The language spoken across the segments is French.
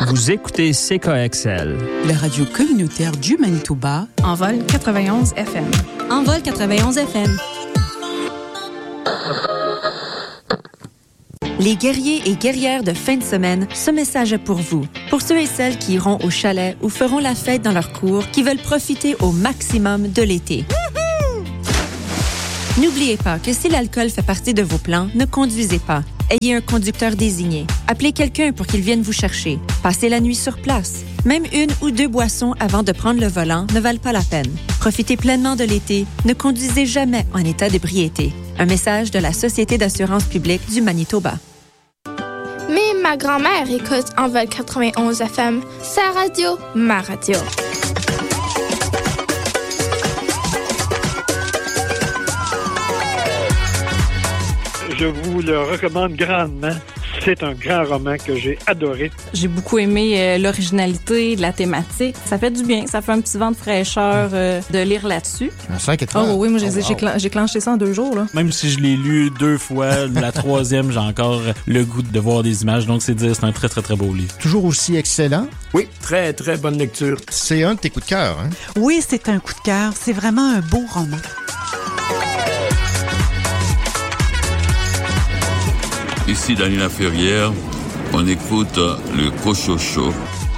Vous écoutez CKXL, la radio communautaire du Manitoba, en vol 91 FM. En vol 91 FM. Les guerriers et guerrières de fin de semaine, ce message est pour vous. Pour ceux et celles qui iront au chalet ou feront la fête dans leur cour, qui veulent profiter au maximum de l'été. N'oubliez pas que si l'alcool fait partie de vos plans, ne conduisez pas. Ayez un conducteur désigné. Appelez quelqu'un pour qu'il vienne vous chercher. Passez la nuit sur place. Même 1 ou 2 boissons avant de prendre le volant ne valent pas la peine. Profitez pleinement de l'été. Ne conduisez jamais en état d'ébriété. Un message de la Société d'assurance publique du Manitoba. Mais ma grand-mère écoute en vol 91 FM. Sa radio, ma radio. Je vous le recommande grandement. C'est un grand roman que j'ai adoré. J'ai beaucoup aimé l'originalité de la thématique. Ça fait du bien. Ça fait un petit vent de fraîcheur de lire là-dessus. Un 5 étoiles. Oh oui, moi j'ai clenché ça en 2 jours. Là. Même si je l'ai lu 2 fois, la 3e, j'ai encore le goût de voir des images. Donc c'est dire, c'est un très, très, très beau livre. Toujours aussi excellent. Oui, très, très bonne lecture. C'est un de tes coups de cœur, hein? Oui, c'est un coup de cœur. C'est vraiment un beau roman. Ici Daniel Laferrière, on écoute le Cochocho.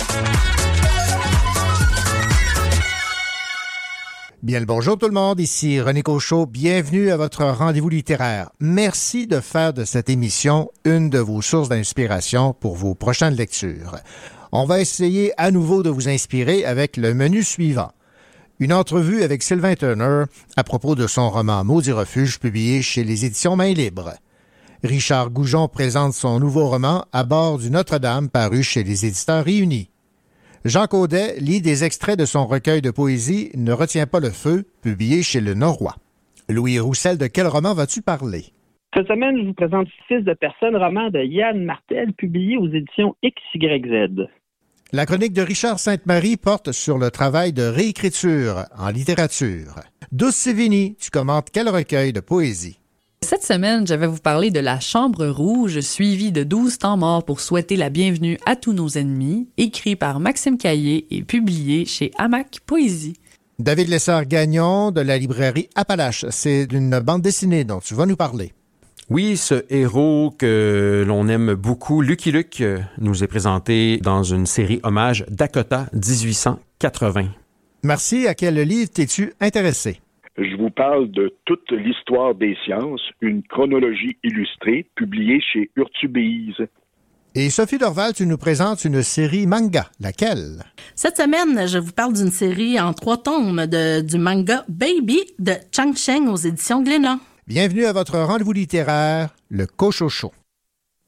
Bien le bonjour tout le monde, ici René Cochot, bienvenue à votre rendez-vous littéraire. Merci de faire de cette émission une de vos sources d'inspiration pour vos prochaines lectures. On va essayer à nouveau de vous inspirer avec le menu suivant. Une entrevue avec Sylvain Turner à propos de son roman Maudit refuge publié chez les éditions Main Libre. Richard Goujon présente son nouveau roman À bord du Notre-Dame paru chez les éditeurs Réunis. Jean Caudet lit des extraits de son recueil de poésie Ne retiens pas le feu, publié chez Le Norrois. Louis Roussel, de quel roman vas-tu parler? Cette semaine, je vous présente Fils de personne, roman de Yann Martel, publié aux éditions XYZ. La chronique de Richard Sainte-Marie porte sur le travail de réécriture en littérature. Douce Sévigny, tu commentes quel recueil de poésie? Cette semaine, je vais vous parler de La Chambre rouge, suivi de 12 temps morts pour souhaiter la bienvenue à tous nos ennemis, écrit par Maxime Caillé et publié chez Hamac Poésie. David Lessard-Gagnon de la librairie Appalache, c'est une bande dessinée dont tu vas nous parler. Oui, ce héros que l'on aime beaucoup, Lucky Luke, nous est présenté dans une série hommage Dakota 1880. Merci. À quel livre t'es-tu intéressé? Je vous parle de Toute l'histoire des sciences, une chronologie illustrée, publiée chez Urtubise. Et Sophie Dorval, tu nous présentes une série manga. Laquelle? Cette semaine, je vous parle d'une série en 3 tomes du manga Baby de Chang Cheng aux éditions Glénat. Bienvenue à votre rendez-vous littéraire, le Cochocho.